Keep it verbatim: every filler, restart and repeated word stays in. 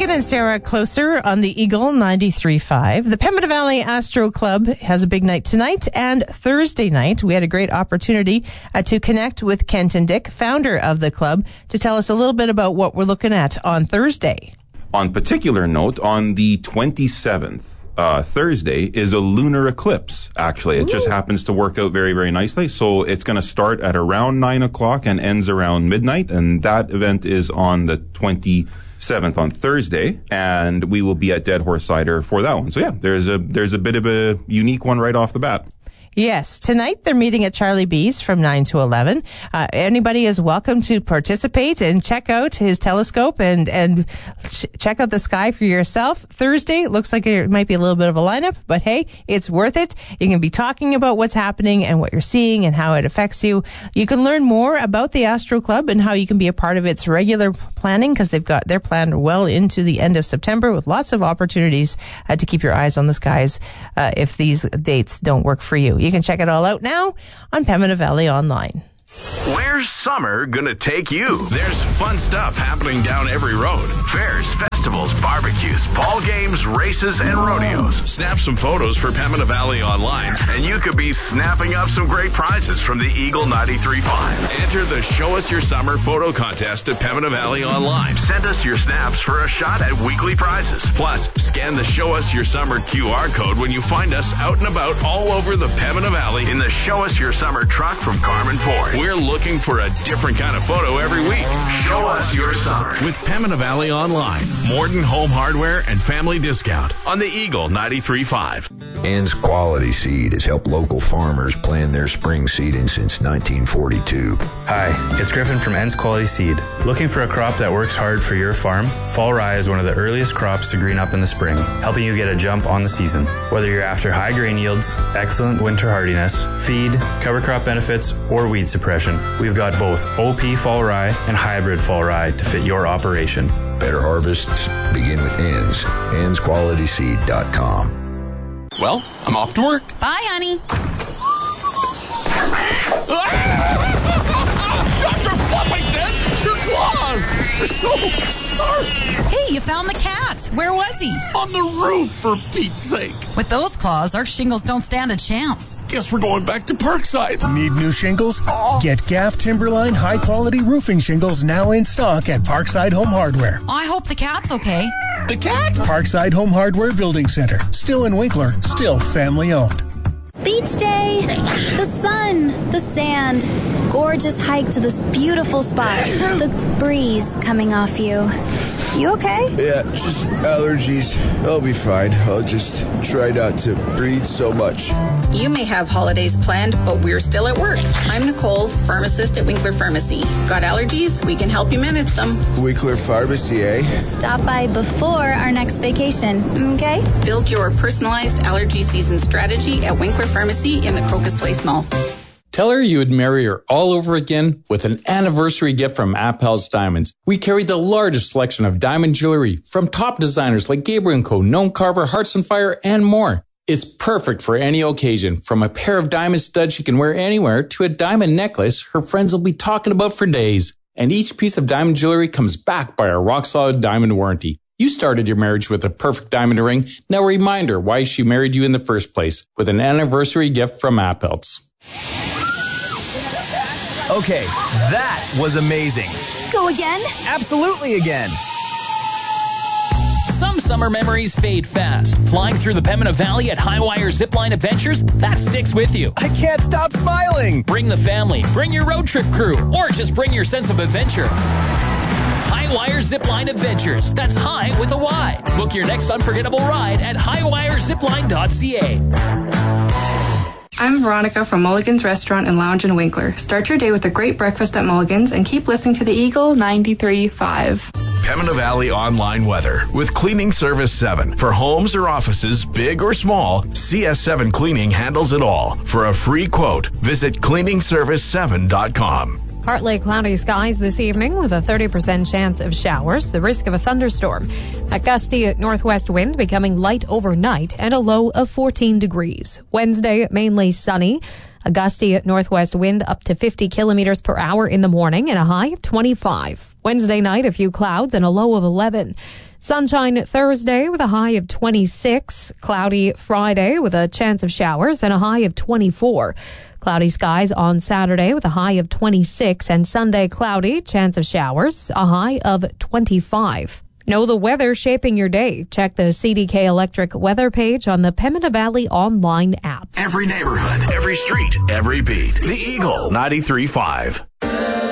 Megan and Sarah Closer on the Eagle ninety-three point five. The Pembina Valley Astro Club has a big night tonight and Thursday night. We had a great opportunity uh, to connect with Kenton Dick, founder of the club, to tell us a little bit about what we're looking at on Thursday. On particular note, on the twenty-seventh, uh, Thursday, is a lunar eclipse, actually. It Ooh. just happens to work out very, very nicely. So it's going to start at around nine o'clock and ends around midnight, and that event is on the twenty-seventh, on Thursday, and we will be at Dead Horse Cider for that one. So yeah, there's a there's a bit of a unique one right off the bat. Yes. Tonight they're meeting at Charlie B's from nine to eleven. Uh, anybody is welcome to participate and check out his telescope and, and ch- check out the sky for yourself. Thursday, looks like it might be a little bit of a lineup, but hey, it's worth it. You can be talking about what's happening and what you're seeing and how it affects you. You can learn more about the Astro Club and how you can be a part of its regular planning, because they've got their plan well into the end of September with lots of opportunities uh, to keep your eyes on the skies uh, if these dates don't work for you. You can check it all out now on Pembina Valley Online. Where's summer gonna take you? There's fun stuff happening down every road. Fairs, festivals, barbecues, ball games, races, and rodeos. Snap some photos for Pembina Valley Online, and you could be snapping up some great prizes from the Eagle ninety-three point five. Enter the Show Us Your Summer photo contest at Pembina Valley Online. Send us your snaps for a shot at weekly prizes. Plus, scan the Show Us Your Summer Q R code when you find us out and about all over the Pembina Valley in the Show Us Your Summer truck from Carmen Ford. We're looking for a different kind of photo every week. Show us your summer with Pembina Valley Online, Morden Home Hardware, and Family Discount on the Eagle ninety-three point five. Ends Quality Seed has helped local farmers plan their spring seeding since nineteen forty-two. Hi, it's Griffin from Ends Quality Seed. Looking for a crop that works hard for your farm? Fall rye is one of the earliest crops to green up in the spring, helping you get a jump on the season. Whether you're after high grain yields, excellent winter hardiness, feed, cover crop benefits, or weed suppression, we've got both O P fall rye and hybrid fall rye to fit your operation. Better harvests begin with Ends. ends quality seed dot com. Well, I'm off to work. Bye, honey. Doctor Fluffington, your claws! They're so sharp! Hey, you found the cat. Where was he? On the roof, for Pete's sake. With those claws, our shingles don't stand a chance. Guess we're going back to Parkside. Need new shingles? Oh. Get Gaff Timberline high-quality roofing shingles now in stock at Parkside Home Hardware. I hope the cat's okay. The cat? Parkside Home Hardware Building Center. Still in Winkler. Still family-owned. Beach day, the sun, the sand, gorgeous hike to this beautiful spot, the breeze coming off you. You okay? Yeah, just allergies. I'll be fine. I'll just try not to breathe so much. You may have holidays planned, but we're still at work. I'm Nicole, pharmacist at Winkler Pharmacy. Got allergies? We can help you manage them. Winkler Pharmacy, eh? Stop by before our next vacation, okay? Build your personalized allergy season strategy at Winkler Pharmacy in the Crocus Place Mall. Tell her you would marry her all over again with an anniversary gift from Appel's Diamonds. We carry the largest selection of diamond jewelry from top designers like Gabriel and Co, Gnome Carver, Hearts and Fire, and more. It's perfect for any occasion, from a pair of diamond studs she can wear anywhere to a diamond necklace her friends will be talking about for days. And each piece of diamond jewelry comes backed by our rock-solid diamond warranty. You started your marriage with a perfect diamond ring. Now remind her why she married you in the first place with an anniversary gift from Appel's. Okay, that was amazing. Go again? Absolutely again. Some summer memories fade fast. Flying through the Pembina Valley at Highwire Zipline Adventures, that sticks with you. I can't stop smiling. Bring the family, bring your road trip crew, or just bring your sense of adventure. Highwire Zipline Adventures. That's high with a Y. Book your next unforgettable ride at highwire zipline dot c a. I'm Veronica from Mulligan's Restaurant and Lounge in Winkler. Start your day with a great breakfast at Mulligan's and keep listening to the Eagle ninety-three point five. Pembina Valley Online Weather with Cleaning Service seven. For homes or offices, big or small, C S seven Cleaning handles it all. For a free quote, visit cleaning service seven dot com. Partly cloudy skies this evening with a thirty percent chance of showers, the risk of a thunderstorm. A gusty northwest wind becoming light overnight and a low of fourteen degrees. Wednesday, mainly sunny. A gusty northwest wind up to fifty kilometers per hour in the morning and a high of twenty-five. Wednesday night, a few clouds and a low of eleven. Sunshine Thursday with a high of twenty-six. Cloudy Friday with a chance of showers and a high of twenty-four. Cloudy skies on Saturday with a high of twenty-six. And Sunday cloudy, chance of showers, a high of twenty-five. Know the weather shaping your day. Check the C D K Electric weather page on the Pembina Valley online app. Every neighborhood, every street, every beat. The Eagle ninety-three point five.